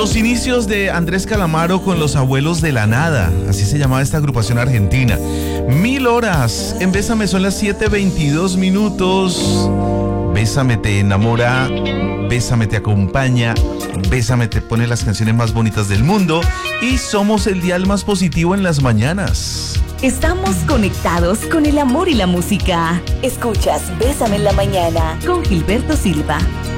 Los inicios de Andrés Calamaro con Los Abuelos de la Nada, así se llamaba esta agrupación argentina. 1000 horas, en Bésame son las 7:22 minutos. Bésame te enamora, Bésame te acompaña, Bésame te pone las canciones más bonitas del mundo y somos el dial más positivo en las mañanas. Estamos conectados con el amor y la música. Escuchas Bésame en la mañana con Gilberto Silva.